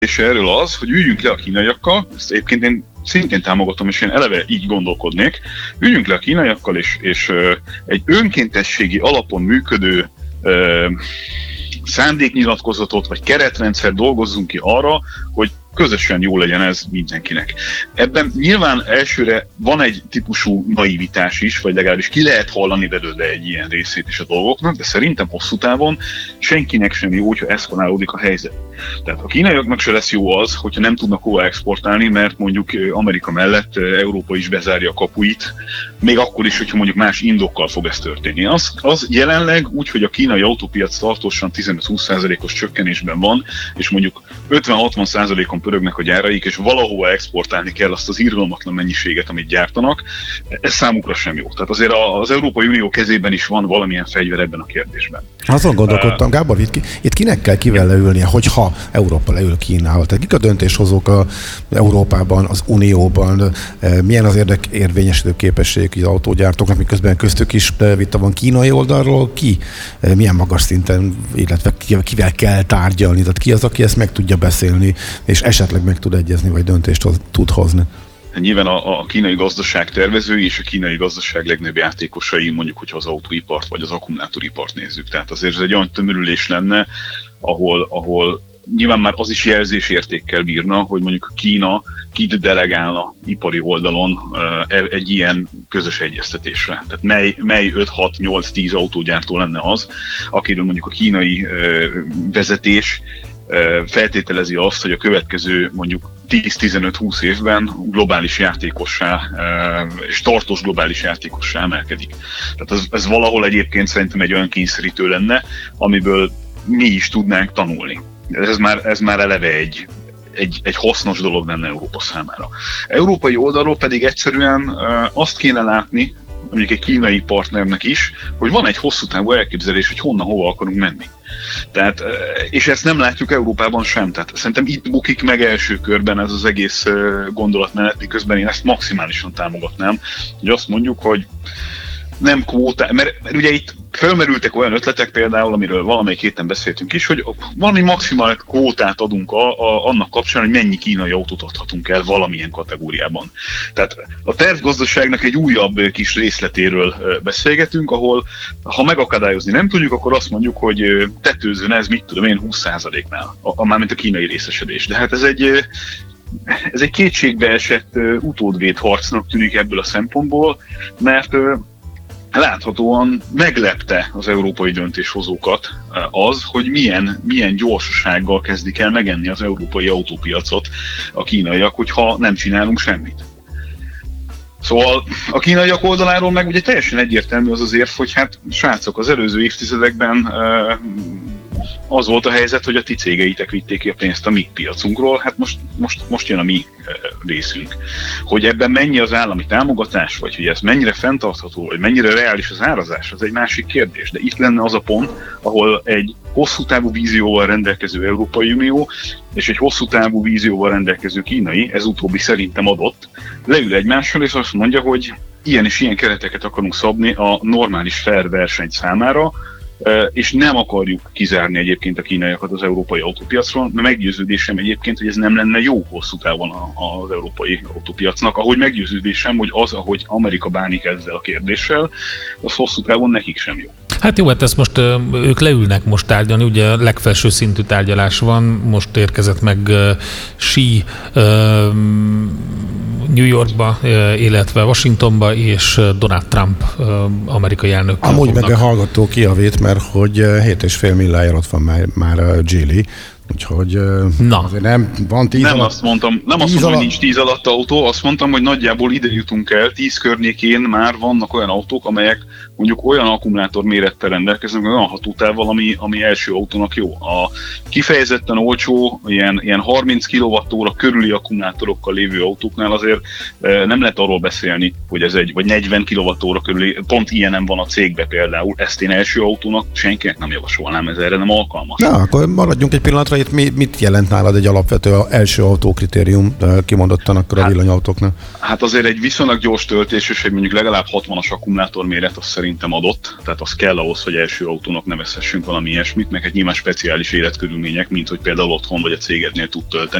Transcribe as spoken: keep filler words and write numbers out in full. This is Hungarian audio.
és erről az, hogy üljünk le a kínaiakkal, ezt egyébként én szintén támogatom, és én eleve így gondolkodnék, üljünk le a kínaiakkal, és, és uh, egy önkéntességi alapon működő uh, szándéknyilatkozatot, vagy keretrendszer dolgozzunk ki arra, hogy közösen jó legyen ez mindenkinek. Ebben nyilván elsőre van egy típusú naivitás is, vagy legalábbis ki lehet hallani belőle egy ilyen részét is a dolgoknak, de szerintem hosszú távon senkinek sem jó, hogyha eszkalálódik a helyzet. Tehát a kínaiaknak se lesz jó az, hogyha nem tudnak hova exportálni, mert mondjuk Amerika mellett Európa is bezárja a kapuit, még akkor is, hogyha mondjuk más indokkal fog ez történni. Az, az jelenleg úgy, hogy a kínai autópiac tartósan tizenöt-húsz százalékos csökkenésben van, és mondjuk ötven-hatvan százalékon pörögnek a gyáraik, és valahova exportálni kell azt az irgalmatlan mennyiséget, amit gyártanak, ez számukra sem jó. Tehát azért az Európai Unió kezében is van valamilyen fegyver ebben a kérdésben. Azon gondolkodtam, uh, Gábor, itt, itt kinek kell kivel leülnie, hogyha Európa leül Kínával? Tehát kik a döntéshozók a Európában, az Unióban, milyen az érdekérvényesítő képességük az autógyártóknak, miközben köztük is vita van kínai oldalról, ki milyen magas szinten, illetve kivel kell tárgyalni, tehát ki az, aki ezt meg tudja beszélni, és esetleg meg tud egyezni, vagy döntést hoz, tud hozni. Nyilván a, a kínai gazdaság tervezői és a kínai gazdaság legnagyobb játékosai, mondjuk, hogyha az autóipart vagy az akkumulátoripart nézzük. Tehát azért ez egy olyan tömörülés lenne, ahol, ahol nyilván már az is jelzésértékkel bírna, hogy mondjuk Kína kit delegálna ipari oldalon uh, egy ilyen közös egyeztetésre. Tehát mely, mely öt-hat-nyolc-tíz autógyártó lenne az, akiről mondjuk a kínai uh, vezetés feltételezi azt, hogy a következő mondjuk tíz-tizenöt-húsz évben globális játékossá és tartós globális játékossá emelkedik. Tehát ez, ez valahol egyébként szerintem egy olyan kényszerítő lenne, amiből mi is tudnánk tanulni. Ez már, ez már eleve egy, egy, egy hasznos dolog lenne Európa számára. Európai oldalról pedig egyszerűen azt kéne látni, mondjuk egy kínai partnernek is, hogy van egy hosszú távú elképzelés, hogy honnan, hova akarunk menni. Tehát, és ezt nem látjuk Európában sem. Tehát szerintem itt bukik meg első körben ez az egész gondolatmenet, miközben én ezt maximálisan támogatnám, hogy azt mondjuk, hogy nem kvóta, mert, mert ugye itt felmerültek olyan ötletek például, amiről valamelyik héten beszéltünk is, hogy valami maximális kvótát adunk a, a, annak kapcsán, hogy mennyi kínai autót adhatunk el valamilyen kategóriában. Tehát a tervgazdaságnak egy újabb kis részletéről beszélgetünk, ahol ha megakadályozni nem tudjuk, akkor azt mondjuk, hogy tetőzön ez, mit tudom én, húsz százaléknál, a, mármint a kínai részesedés. De hát ez egy ez egy kétségbeesett utódvéd harcnak tűnik ebből a szempontból, mert láthatóan meglepte az európai döntéshozókat az, hogy milyen, milyen gyorsasággal kezdik el megenni az európai autópiacot a kínaiak, hogyha nem csinálunk semmit. Szóval a kínaiak oldaláról meg ugye teljesen egyértelmű az az érv, hogy hát srácok, az előző évtizedekben az volt a helyzet, hogy a ti cégeitek vitték ki a pénzt a mi piacunkról, hát most, most, most jön a mi részünk. Hogy ebben mennyi az állami támogatás, vagy hogy ez mennyire fenntartható, vagy mennyire reális az árazás, az egy másik kérdés. De itt lenne az a pont, ahol egy hosszú távú vízióval rendelkező Európai Unió és egy hosszú távú vízióval rendelkező kínai, ez utóbbi szerintem adott, leül egymással és azt mondja, hogy ilyen és ilyen kereteket akarunk szabni a normális fair verseny számára, és nem akarjuk kizárni egyébként a kínaiakat az európai autópiacról, mert meggyőződésem egyébként, hogy ez nem lenne jó hosszú távon az európai autópiacnak, ahogy meggyőződésem, hogy az, ahogy Amerika bánik ezzel a kérdéssel, az hosszú távon nekik sem jó. Hát jó, hát ezt most ők leülnek most tárgyalni, ugye a legfelső szintű tárgyalás van, most érkezett meg uh, Xi uh, New Yorkba, uh, illetve Washingtonba, és Donald Trump uh, amerikai elnök. Amúgy fognak. Meg a hallgató kiavít, mert hogy hét és fél milliárd alatt van már, már a Geely, úgyhogy Na. nem van tíz Nem alatt. azt mondtam, nem azt mondtam, hogy nincs tíz alatt autó, azt mondtam, hogy nagyjából ide jutunk el, tíz környékén már vannak olyan autók, amelyek mondjuk olyan akkumulátor mérettel rendelkeznek, olyan hatótávval, ami, ami első autónak jó. A kifejezetten olcsó, ilyen, ilyen harminc kilovattóra körüli akkumulátorokkal lévő autóknál azért nem lehet arról beszélni, hogy ez egy, vagy negyven kilovattóra körüli, pont ilyenem van a cégbe például, ezt én első autónak senkinek nem javasolnám, ez erre nem alkalmas. Na, akkor maradjunk egy pillanatra, itt mi, mit jelent nálad egy alapvető első autókritérium kimondottan akkor a villanyautóknak? Hát azért egy viszonylag gyors töltés, és egy mondjuk legalább hatvanas akkumulátor méret, az szerint szerintem adott, tehát az kell ahhoz, hogy első autónak nevezhessünk valami ilyesmit, meg hát nyilván speciális életkörülmények, mint hogy például otthon vagy a cégednél tud tölteni.